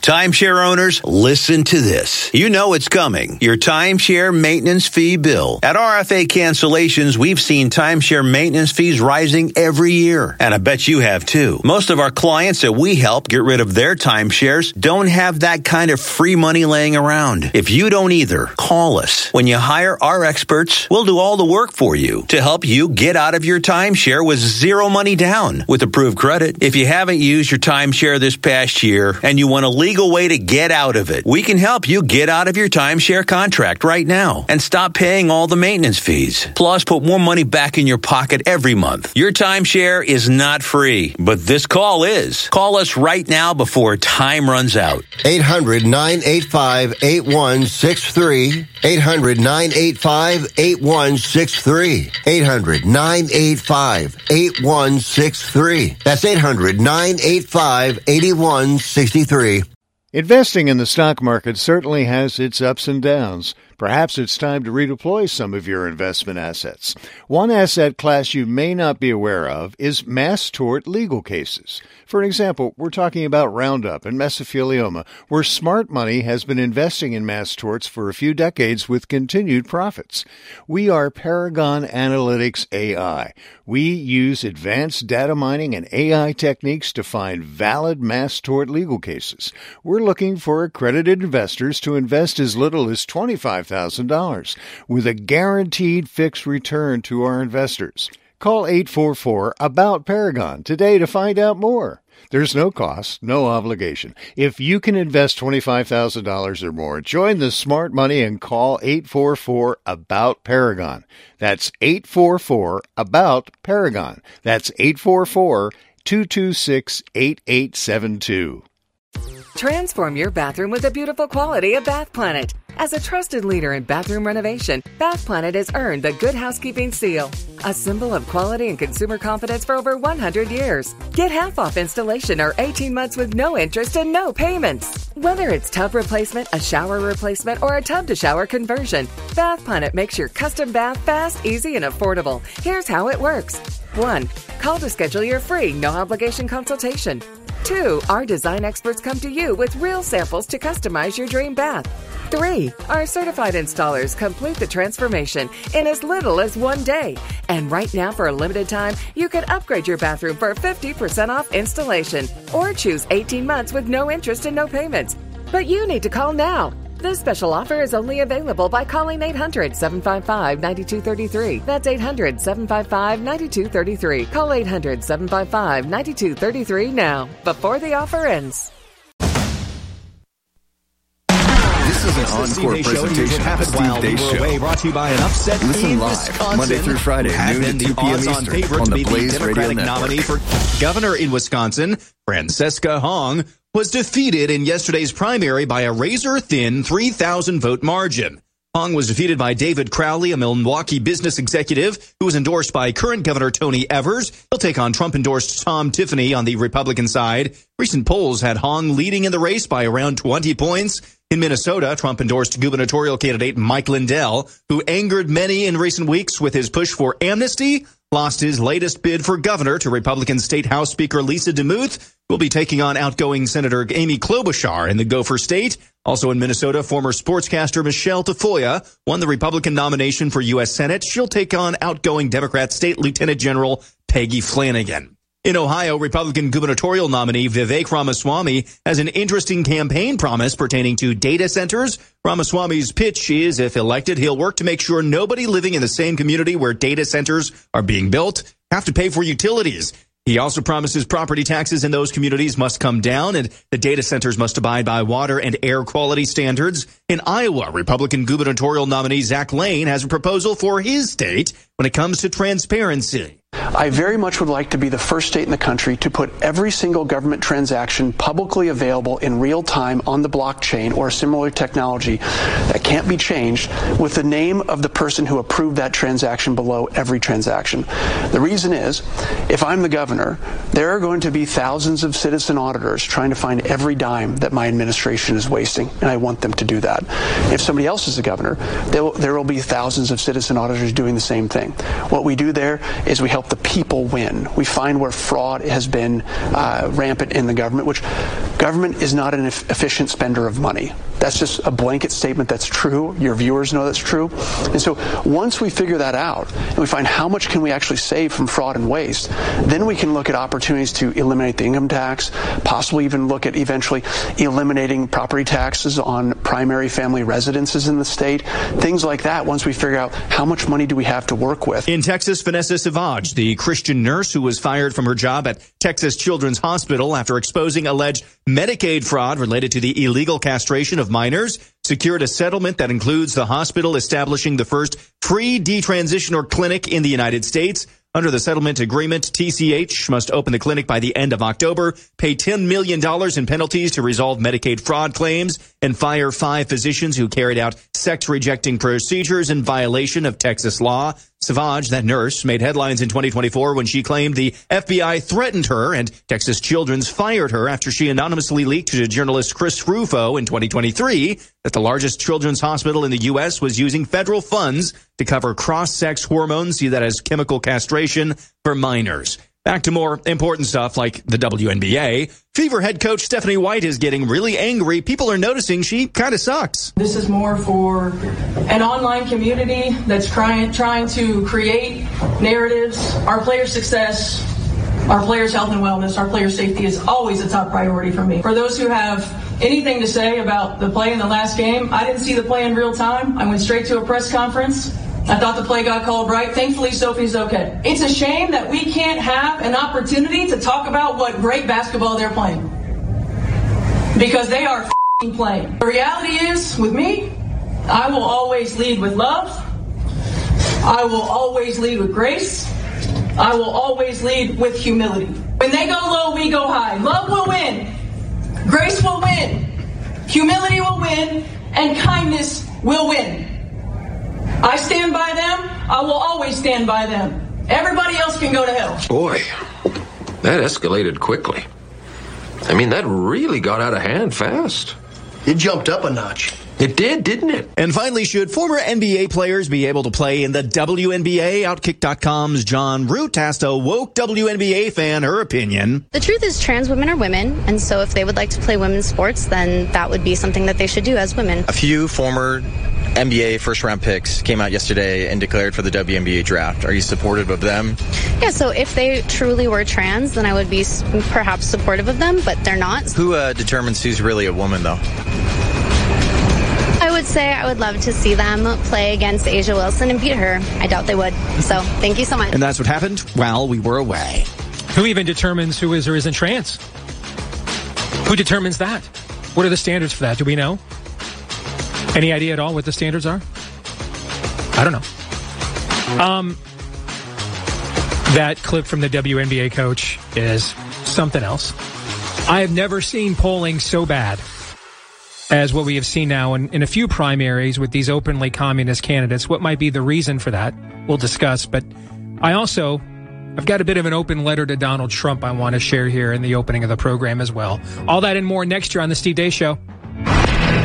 Timeshare owners, listen to this. You know it's coming. Your timeshare maintenance fee bill. At RFA Cancellations, we've seen timeshare maintenance fees rising every year. And I bet you have too. Most of our clients that we help get rid of their timeshares don't have that kind of free money laying around. If you don't either, call us. When you hire our experts, we'll do all the work for you to help you get out of your timeshare with zero money down with approved credit. If you haven't used your timeshare this past year and you want a legal way to get out of it, we can help you get out of your timeshare contract right now and stop paying all the maintenance fees. Plus, put more money back in your pocket every month. Your timeshare is not free, but this call is. Call us right now before time runs out. 800-985-8163. 800-985-8163. 800-985-8163. That's 800-985-8163. Investing in the stock market certainly has its ups and downs. Perhaps it's time to redeploy some of your investment assets. One asset class you may not be aware of is mass tort legal cases. For example, we're talking about Roundup and mesothelioma, where smart money has been investing in mass torts for a few decades with continued profits. We are Paragon Analytics AI. We use advanced data mining and AI techniques to find valid mass tort legal cases. We're looking for accredited investors to invest as little as $25,000 with a guaranteed fixed return to our investors. Call 844-ABOUT-PARAGON today to find out more. There's no cost, no obligation. If you can invest $25,000 or more, join the smart money and call 844-ABOUT-PARAGON. That's 844-ABOUT-PARAGON. That's 844-226-8872. Transform your bathroom with the beautiful quality of Bath Planet. As a trusted leader in bathroom renovation, Bath Planet has earned the Good Housekeeping Seal, a symbol of quality and consumer confidence for over 100 years. Get half off installation or 18 months with no interest and no payments. Whether it's tub replacement, a shower replacement, or a tub-to-shower conversion, Bath Planet makes your custom bath fast, easy, and affordable. Here's how it works. 1. Call to schedule your free, no-obligation consultation. 2. Our design experts come to you with real samples to customize your dream bath. 3. Our certified installers complete the transformation in as little as 1 day. And right now, for a limited time, you can upgrade your bathroom for 50% off installation or choose 18 months with no interest and no payments. But you need to call now. This special offer is only available by calling 800-755-9233. That's 800-755-9233. Call 800-755-9233 now, before the offer ends. This is an encore presentation of the Steve Deace Show. Brought to you by an upset Listen live, Wisconsin. Monday through Friday, noon to 2 p.m. Eastern, on the Blaze Radio Network. Nominee for governor in Wisconsin, Francesca Hong, was defeated in yesterday's primary by a razor-thin 3,000-vote margin. Hong was defeated by David Crowley, a Milwaukee business executive who was endorsed by current Governor Tony Evers. He'll take on Trump-endorsed Tom Tiffany on the Republican side. Recent polls had Hong leading in the race by around 20 points. In Minnesota, Trump-endorsed gubernatorial candidate Mike Lindell, who angered many in recent weeks with his push for amnesty, lost his latest bid for governor to Republican State House Speaker Lisa DeMuth, who will be taking on outgoing Senator Amy Klobuchar in the Gopher State. Also in Minnesota, former sportscaster Michelle Tafoya won the Republican nomination for U.S. Senate. She'll take on outgoing Democrat State Lieutenant General Peggy Flanagan. In Ohio, Republican gubernatorial nominee Vivek Ramaswamy has an interesting campaign promise pertaining to data centers. Ramaswamy's pitch is, if elected, he'll work to make sure nobody living in the same community where data centers are being built have to pay for utilities. He also promises property taxes in those communities must come down and the data centers must abide by water and air quality standards. In Iowa, Republican gubernatorial nominee Zach Lane has a proposal for his state when it comes to transparency. I very much would like to be the first state in the country to put every single government transaction publicly available in real time on the blockchain or similar technology that can't be changed with the name of the person who approved that transaction below every transaction. The reason is, if I'm the governor, there are going to be thousands of citizen auditors trying to find every dime that my administration is wasting, and I want them to do that. If somebody else is the governor, there will be thousands of citizen auditors doing the same thing. What we do there is we help the people win. We find where fraud has been rampant in the government, which Government is not an efficient spender of money. That's just a blanket statement that's true. Your viewers know that's true. And so once we figure that out and we find how much can we actually save from fraud and waste, then we can look at opportunities to eliminate the income tax, possibly even look at eventually eliminating property taxes on primary family residences in the state, things like that. Once we figure out how much money do we have to work with. In Texas, Vanessa Savage, the Christian nurse who was fired from her job at Texas Children's Hospital after exposing alleged Medicaid fraud related to the illegal castration of minors, secured a settlement that includes the hospital establishing the first free detransitioner clinic in the United States. Under the settlement agreement, TCH must open the clinic by the end of October, pay $10 million in penalties to resolve Medicaid fraud claims, and fire 5 physicians who carried out sex-rejecting procedures in violation of Texas law. Savage, that nurse, made headlines in 2024 when she claimed the FBI threatened her, and Texas Children's fired her after she anonymously leaked to journalist Chris Rufo in 2023 that the largest children's hospital in the U.S. was using federal funds to cover cross-sex hormones, see that as chemical castration, for minors. Back to more important stuff like the WNBA. Fever head coach Stephanie White is getting really angry. People are noticing she kind of sucks. This is more for an online community that's trying to create narratives. Our players' success, our players' health and wellness, our players' safety is always a top priority for me. For those who have anything to say about the play in the last game, I didn't see the play in real time. I went straight to a press conference. I thought the play got called right. Thankfully, Sophie's okay. It's a shame that we can't have an opportunity to talk about what great basketball they're playing. Because they are f***ing playing. The reality is, with me, I will always lead with love. I will always lead with grace. I will always lead with humility. When they go low, we go high. Love will win. Grace will win. Humility will win. And kindness will win. I stand by them. I will always stand by them. Everybody else can go to hell. Boy, that escalated quickly. I mean, that really got out of hand fast. It jumped up a notch. It did, didn't it? And finally, should former NBA players be able to play in the WNBA? Outkick.com's John Root asked a woke WNBA fan her opinion. The truth is trans women are women, and so if they would like to play women's sports, then that would be something that they should do as women. A few former NBA first-round picks came out yesterday and declared for the WNBA draft. Are you supportive of them? Yeah, so if they truly were trans, then I would be perhaps supportive of them, but they're not. Who determines who's really a woman, though? I would say I would love to see them play against A'ja Wilson and beat her. I doubt they would. So, thank you so much. And that's what happened while we were away. Who even determines who is or isn't trans? Who determines that? What are the standards for that? Do we know? Any idea at all what the standards are? I don't know. That clip from the WNBA coach is something else. I have never seen polling so bad as what we have seen now in a few primaries with these openly communist candidates. What might be the reason for that? We'll discuss. But I've got a bit of an open letter to Donald Trump I want to share here in the opening of the program as well. All that and more next year on The Steve Deace Show.